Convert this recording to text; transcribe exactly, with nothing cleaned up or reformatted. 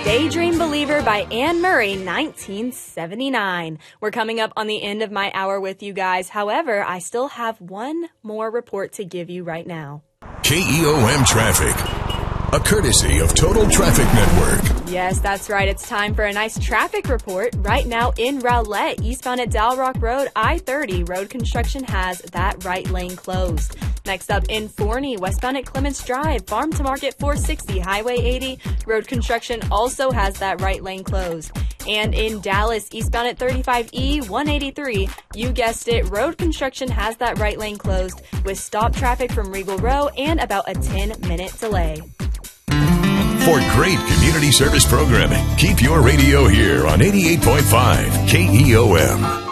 Daydream Believer by Anne Murray, nineteen seventy-nine. We're coming up on the end of my hour with you guys. However, I still have one more report to give you right now. K E O M Traffic, a courtesy of Total Traffic Network. Yes, that's right. It's time for a nice traffic report. Right now in Rowlett, eastbound at Dalrock Road, I thirty, road construction has that right lane closed. Next up in Forney, westbound at Clements Drive, Farm to Market four sixty, Highway eighty, road construction also has that right lane closed. And in Dallas, eastbound at thirty-five E, one eighty-three, you guessed it, road construction has that right lane closed with stop traffic from Regal Row and about a ten minute delay. For great community service programming, keep your radio here on eighty-eight point five K E O M.